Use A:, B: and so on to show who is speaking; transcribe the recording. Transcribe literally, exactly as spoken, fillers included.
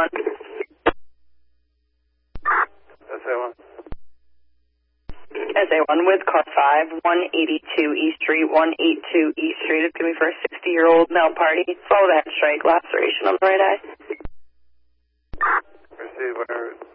A: one.
B: S A one.
A: S A one with car five, one eighty-two East Street, one eighty-two East Street. It's going to be for a sixty-year-old male party. Follow the head strike, laceration on the right eye.
B: Receive, whatever.